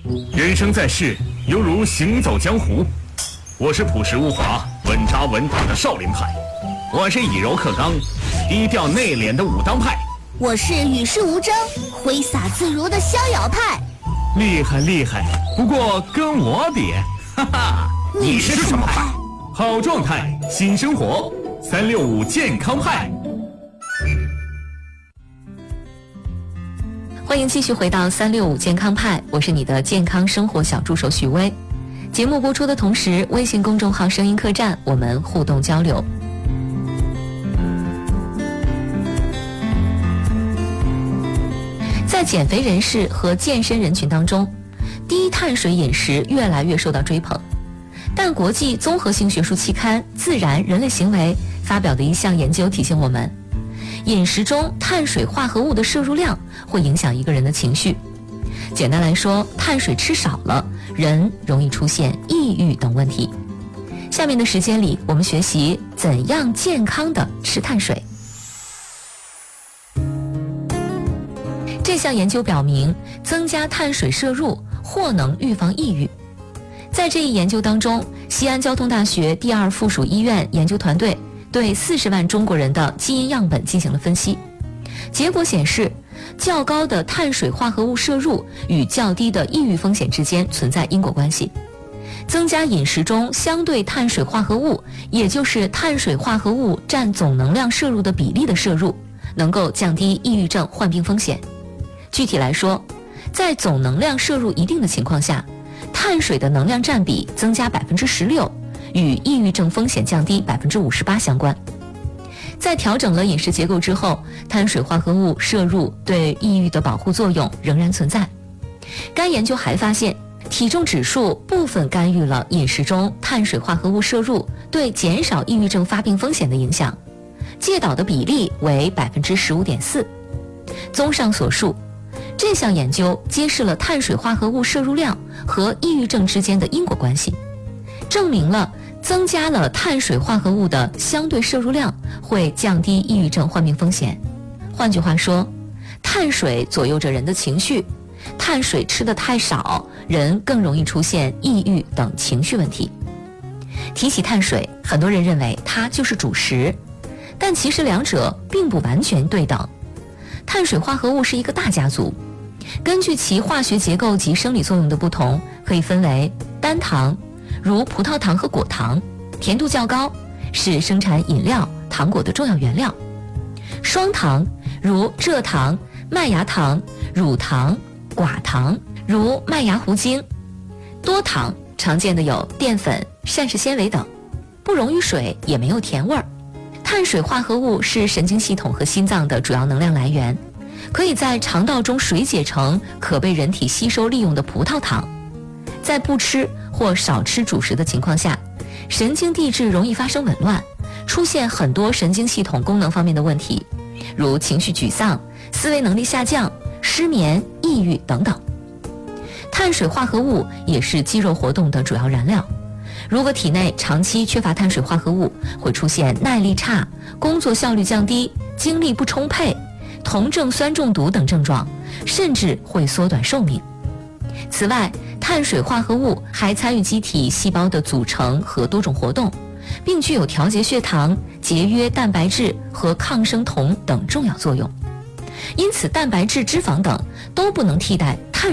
人生在世，犹如行走江湖。我是朴实无华、稳扎稳打的少林派，我是以柔克刚、低调内敛的武当派， 我是与世无争、挥洒自如的逍遥派。 厉害厉害，不过跟我比，哈哈， 你是什么派？ 好状态，新生活，365健康派。 欢迎继续回到365健康派，我是你的健康生活小助手许巍。节目播出的同时，微信公众号声音客栈我们互动交流。在减肥人士和健身人群当中，低碳水饮食越来越受到追捧。但国际综合性学术期刊《自然人类行为》发表的一项研究提醒我们，饮食中碳水化合物的摄入量会影响一个人的情绪。简单来说，碳水吃少了，人容易出现抑郁等问题。下面的时间里，我们学习怎样健康的吃碳水。这项研究表明，增加碳水摄入或能预防抑郁。在这一研究当中，西安交通大学第2附属医院研究团队对40万中国人的基因样本进行了分析，结果显示，较高的碳水化合物摄入与较低的抑郁风险之间存在因果关系。增加饮食中相对碳水化合物，也就是碳水化合物占总能量摄入的比例的摄入，能够降低抑郁症患病风险。具体来说，在总能量摄入一定的情况下，碳水的能量占比增加16%，与抑郁症风险降低58%相关。在调整了饮食结构之后，碳水化合物摄入对抑郁的保护作用仍然存在。该研究还发现，体重指数部分干预了饮食中碳水化合物摄入对减少抑郁症发病风险的影响，介导的比例为15.4%。综上所述，这项研究揭示了碳水化合物摄入量和抑郁症之间的因果关系，证明了增加了碳水化合物的相对摄入量会降低抑郁症患病风险。换句话说，碳水左右着人的情绪，碳水吃得太少，人更容易出现抑郁等情绪问题。提起碳水，很多人认为它就是主食，但其实两者并不完全对等。碳水化合物是一个大家族，根据其化学结构及生理作用的不同，可以分为单糖，如葡萄糖和果糖，甜度较高，是生产饮料、糖果的重要原料；双糖，如蔗糖、麦芽糖、乳糖、寡糖，如麦芽糊精；多糖，常见的有淀粉、膳食纤维等，不溶于水，也没有甜味儿。碳水化合物是神经系统和心脏的主要能量来源，可以在肠道中水解成可被人体吸收利用的葡萄糖。在不吃或少吃主食的情况下，神经递质容易发生紊乱，出现很多神经系统功能方面的问题，如情绪沮丧、思维能力下降、失眠、抑郁等等。碳水化合物也是肌肉活动的主要燃料，如果体内长期缺乏碳水化合物，会出现耐力差、工作效率降低、精力不充沛、酮症酸中毒等症状，甚至会缩短寿命。此外，碳水化合物还参与机体细胞的组成和多种活动，并具有调节血糖、节约蛋白质和抗生酮等重要作用。因此，蛋白质、脂肪等都不能替代